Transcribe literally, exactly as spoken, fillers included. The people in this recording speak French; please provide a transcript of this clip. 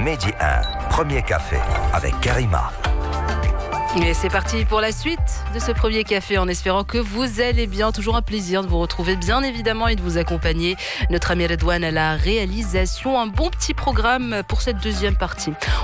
Midi un, premier café avec Karima. Et c'est parti pour la suite de ce premier café en espérant que vous allez bien. Toujours un plaisir de vous retrouver bien évidemment et de vous accompagner. Notre ami Redouane à la réalisation. Un bon petit programme pour cette deuxième partie.